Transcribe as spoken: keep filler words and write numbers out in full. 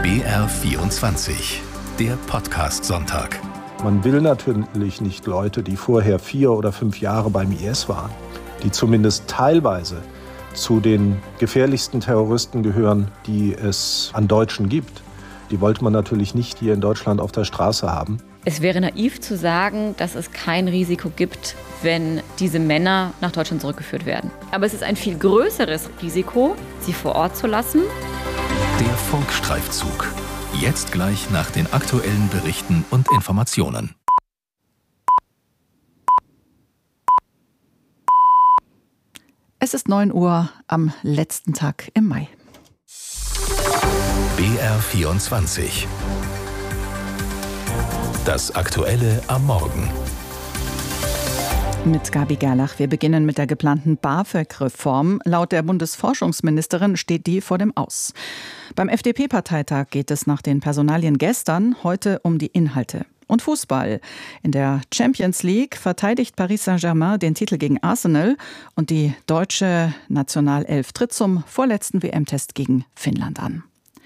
B R vierundzwanzig, der Podcast-Sonntag. Man will natürlich nicht Leute, die vorher vier oder fünf Jahre beim I S waren, die zumindest teilweise zu den gefährlichsten Terroristen gehören, die es an Deutschen gibt. Die wollte man natürlich nicht hier in Deutschland auf der Straße haben. Es wäre naiv zu sagen, dass es kein Risiko gibt, wenn diese Männer nach Deutschland zurückgeführt werden. Aber es ist ein viel größeres Risiko, sie vor Ort zu lassen. Der Funkstreifzug. Jetzt gleich nach den aktuellen Berichten und Informationen. Es ist neun Uhr am letzten Tag im Mai. B R vierundzwanzig. Das Aktuelle am Morgen. Mit Gabi Gerlach. Wir beginnen mit der geplanten BAföG-Reform. Laut der Bundesforschungsministerin steht die vor dem Aus. Beim F D P-Parteitag geht es nach den Personalien gestern heute um die Inhalte. Und Fußball. In der Champions League verteidigt Paris Saint-Germain den Titel gegen Arsenal und die deutsche Nationalelf tritt zum vorletzten W M-Test gegen Finnland an.